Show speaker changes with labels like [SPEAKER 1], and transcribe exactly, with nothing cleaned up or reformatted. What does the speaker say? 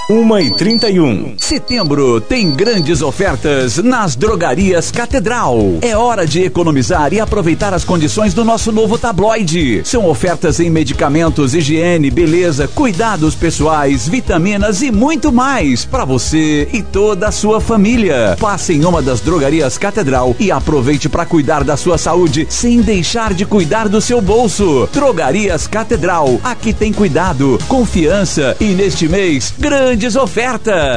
[SPEAKER 1] uma e trinta e um.
[SPEAKER 2] Setembro tem grandes ofertas nas Drogarias Catedral. É hora de economizar e aproveitar as condições do nosso novo tabloide. São ofertas em medicamentos, higiene, beleza, cuidados pessoais, vitaminas e muito mais para você e toda a sua família. Passe em uma das Drogarias Catedral e aproveite para cuidar da sua saúde sem deixar de cuidar do seu bolso. Drogarias Catedral, aqui tem cuidado, confiança e neste mês, grandes ofertas.